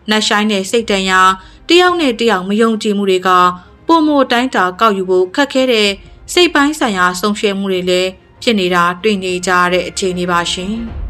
နတ်ဆိုင်နဲ့စိတ်တန်ရာတယောက်နဲ့တယောက်မယုံကြည်မှုတွေကပုံမတိုင်းတာကောက်ယူဖို့ခက်ခဲတဲ့စိတ်ပိုင်းဆိုင်ရာဆုံးရှုံးမှုတွေလည်းဖြစ်နေတာတွေ့နေကြရတဲ့အခြေအနေပါရှင်။